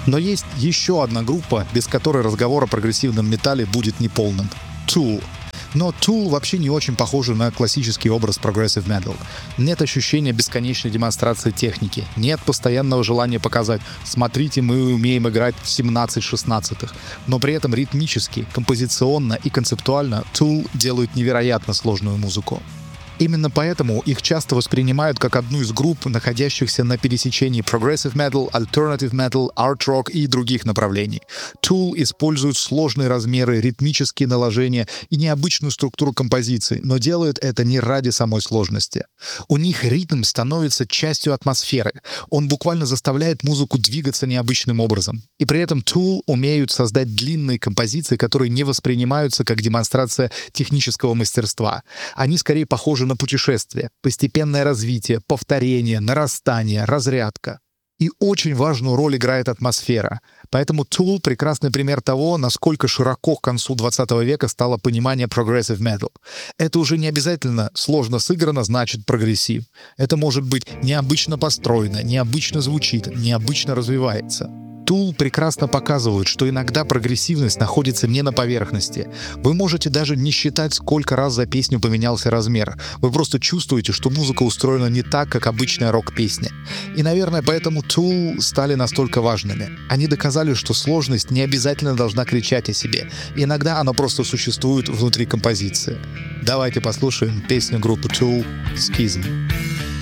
Но есть еще одна группа, без которой разговор о прогрессивном металле будет неполным — Tool. Но Tool вообще не очень похожи на классический образ Progressive Metal. Нет ощущения бесконечной демонстрации техники, нет постоянного желания показать «смотрите, мы умеем играть в 17/16». Но при этом ритмически, композиционно и концептуально Tool делают невероятно сложную музыку. Именно поэтому их часто воспринимают как одну из групп, находящихся на пересечении Progressive Metal, Alternative Metal, Art Rock и других направлений. Tool используют сложные размеры, ритмические наложения и необычную структуру композиции, но делают это не ради самой сложности. У них ритм становится частью атмосферы. Он буквально заставляет музыку двигаться необычным образом. И при этом Tool умеют создать длинные композиции, которые не воспринимаются как демонстрация технического мастерства. Они скорее похожи на путешествие, постепенное развитие, повторение, нарастание, разрядка. И очень важную роль играет атмосфера. Поэтому Tool — прекрасный пример того, насколько широко к концу 20 века стало понимание Progressive Metal. Это уже не обязательно сложно сыграно, значит прогрессив. Это может быть необычно построено, необычно звучит, необычно развивается. Tool прекрасно показывают, что иногда прогрессивность находится не на поверхности. Вы можете даже не считать, сколько раз за песню поменялся размер. Вы просто чувствуете, что музыка устроена не так, как обычная рок-песня. И, наверное, поэтому Tool стали настолько важными. Они доказали, что сложность не обязательно должна кричать о себе. Иногда она просто существует внутри композиции. Давайте послушаем песню группы Tool «Schism».